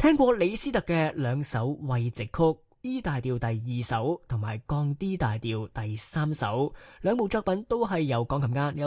聽過李斯特嘅兩首慰藉曲，E 大調第2首同埋降 D 大調第3首，兩部作品都係由鋼琴家